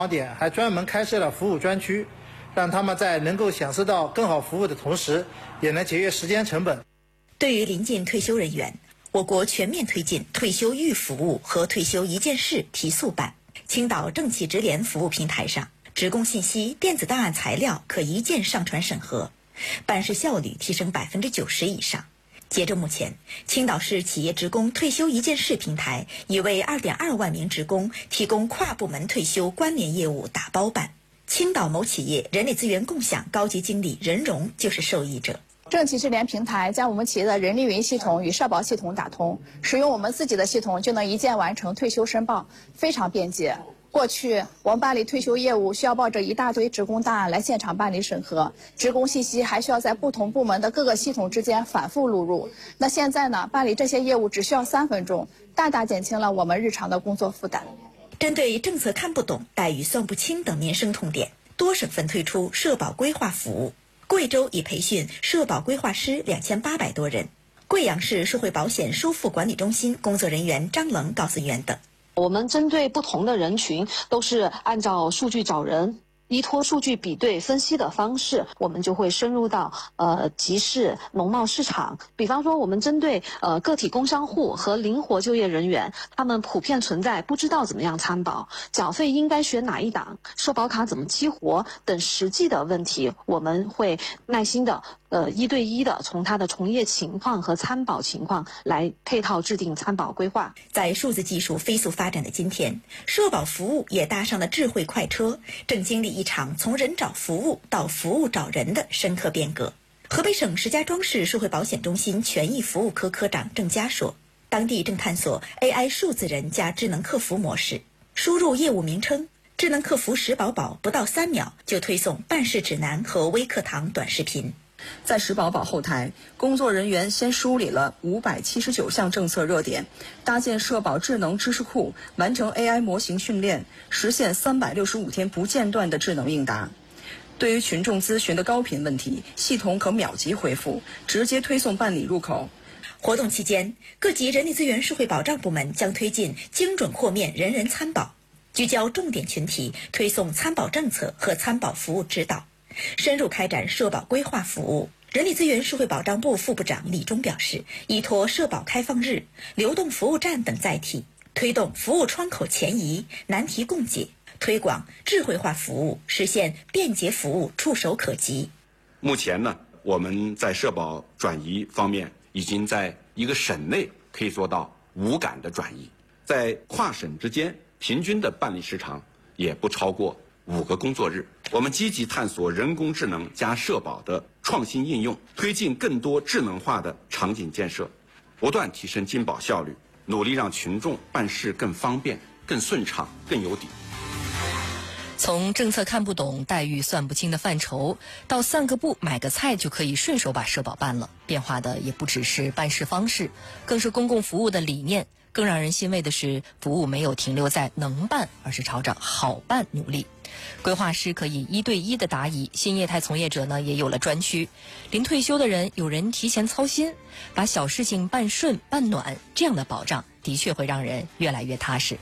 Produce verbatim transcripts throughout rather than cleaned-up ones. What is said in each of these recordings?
点还专门开设了服务专区，让他们在能够享受到更好服务的同时，也能节约时间成本。 对于临近退休人员，我国全面推进退休预服务和退休一件事提速办。青岛政企直联服务平台上，职工信息、电子档案材料可一键上传审核，办事效率提升百分之九十以上。截至目前，青岛市企业职工退休一件事平台已为二点二万名职工提供跨部门退休关联业务打包办。青岛某企业人力资源共享高级经理任荣就是受益者。 政企智联平台将我们企业的人力云系统与社保系统打通，使用我们自己的系统就能一键完成退休申报，非常便捷。过去我们办理退休业务需要抱着一大堆职工档案来现场办理审核，职工信息还需要在不同部门的各个系统之间反复录入。那现在呢，办理这些业务只需要三分钟，大大减轻了我们日常的工作负担。 针对政策看不懂、待遇算不清等民生痛点，多省份推出社保规划服务。贵州已培训社保规划师两千八百多人。贵阳市社会保险收付管理中心工作人员张棱告诉袁等， 我们针对不同的人群，都是按照数据找人，依托数据比对分析的方式，我们就会深入到呃集市、农贸市场。比方说，我们针对呃个体工商户和灵活就业人员，他们普遍存在不知道怎么样参保、缴费应该选哪一档、社保卡怎么激活等实际的问题，我们会耐心的呃一对一的从他的从业情况和参保情况来配套制定参保规划。 在数字技术飞速发展的今天，社保服务也搭上了智慧快车，正经历一场从人找服务到服务找人的深刻变革。河北省石家庄市社会保险中心权益服务科科长郑佳说，当地正探索 A I 数字人加智能客服模式，输入业务名称，智能客服石宝宝不到三秒就推送办事指南和微课堂短视频。 在石宝宝后台，工作人员先梳理了五百七十九项政策热点，搭建社保智能知识库，完成 A I 模型训练，实现三百六十五天不间断的智能应答。对于群众咨询的高频问题，系统可秒级回复，直接推送办理入口。 活动期间，各级人力资源社会保障部门将推进精准豁免人人参保，聚焦重点群体，推送参保政策和参保服务指导，深入开展社保规划服务。人力资源社会保障部副部长李忠表示，依托社保开放日、流动服务站等载体，推动服务窗口前移、难题共解，推广智慧化服务，实现便捷服务触手可及。 目前呢，我们在社保转移方面，已经在一个省内可以做到无感的转移，在跨省之间平均的办理时长也不超过五个工作日。我们积极探索人工智能加社保的创新应用，推进更多智能化的场景建设，不断提升金保效率，努力让群众办事更方便、更顺畅、更有底。 从政策看不懂、待遇算不清的范畴，到散个步、买个菜就可以顺手把社保办了，变化的也不只是办事方式，更是公共服务的理念。更让人欣慰的是，服务没有停留在能办，而是朝着好办努力。规划师可以一对一的答疑，新业态从业者呢也有了专区。临退休的人有人提前操心，把小事情办顺办暖，这样的保障的确会让人越来越踏实。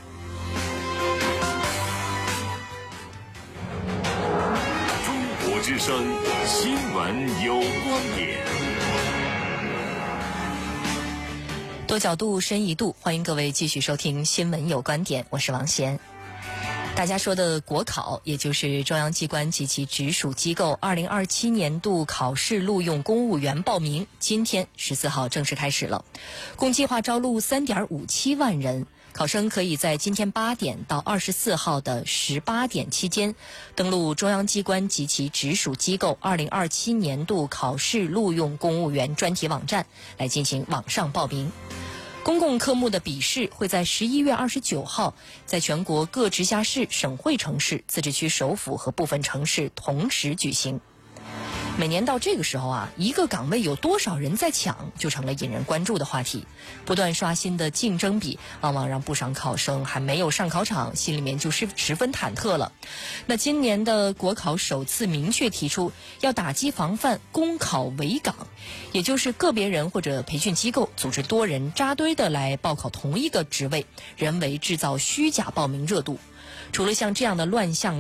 中国之声新闻有观点。 多角度深一度，欢迎各位继续收听新闻有观点，我是王贤。大家说的国考，也就是中央机关及其直属机构二零二七年度考试录用公务员报名，今天十四号正式开始了，共计划招录三点五七万人。考生可以在今天八点到二十四号的十八点期间，登录中央机关及其直属机构二零二七年度考试录用公务员专题网站来进行网上报名。公共科目的笔试会在十一月二十九号在全国各直辖市、省会城市、自治区首府和部分城市同时举行。每年到这个时候啊，一个岗位有多少人在抢，就成了引人关注的话题。不断刷新的竞争比，往往让不少考生还没有上考场，心里面就是十分忐忑了。那今年的国考首次明确提出，要打击防范公考围岗，也就是个别人或者培训机构组织多人扎堆的来报考同一个职位，人为制造虚假报名热度。 除了像这样的乱象